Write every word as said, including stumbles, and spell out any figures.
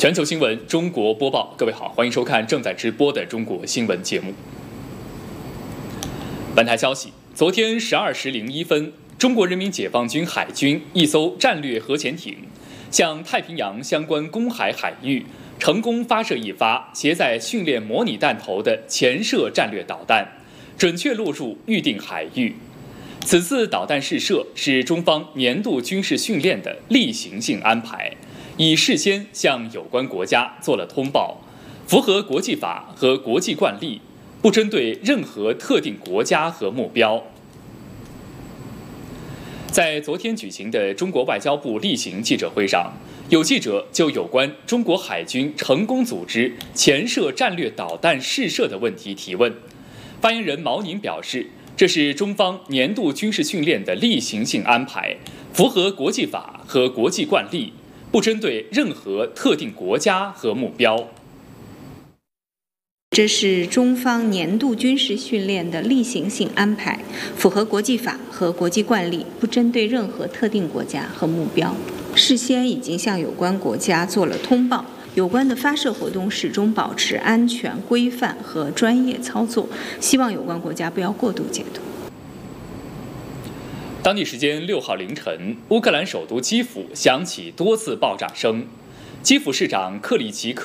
全球新闻中国播报，各位好，欢迎收看正在直播的中国新闻节目。本台消息，昨天十二时零一分，中国人民解放军海军一艘战略核潜艇向太平洋相关公海海域成功发射一发携载训练模拟弹头的潜射战略导弹，准确落入预定海域。此次导弹试射是中方年度军事训练的例行性安排，已事先向有关国家做了通报，符合国际法和国际惯例，不针对任何特定国家和目标。在昨天举行的中国外交部例行记者会上，有记者就有关中国海军成功组织潜射战略导弹试射的问题提问。发言人毛宁表示，这是中方年度军事训练的例行性安排，符合国际法和国际惯例，不针对任何特定国家和目标。 这是中方年度军事训练的例行性安排，符合国际法和国际惯例，不针对任何特定国家和目标。事先已经向有关国家做了通报，有关的发射活动始终保持安全、规范和专业操作，希望有关国家不要过度解读。 当地时间六号凌晨，乌克兰首都基辅响起多次爆炸声，基辅市长克里奇克